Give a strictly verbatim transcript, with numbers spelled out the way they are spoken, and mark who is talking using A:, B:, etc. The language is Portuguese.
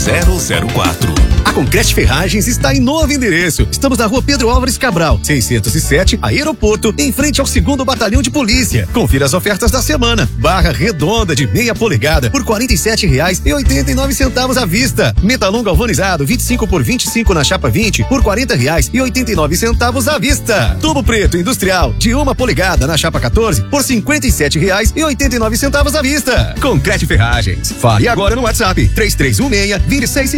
A: zero zero quatro.
B: A Concrete Ferragens está em novo endereço. Estamos na rua Pedro Álvares Cabral, seiscentos e sete, Aeroporto, em frente ao segundo Batalhão de Polícia. Confira as ofertas da semana. Barra redonda de meia polegada por quarenta e sete reais e oitenta e nove centavos à vista. Metalon galvanizado vinte e cinco por vinte e cinco na chapa vinte por quarenta reais e oitenta e nove centavos à vista. Tubo preto industrial de uma polegada na chapa quatorze por cinquenta e sete reais e oitenta e nove centavos à vista. Concrete Ferragens. Fale agora no WhatsApp três três um seis, dois seis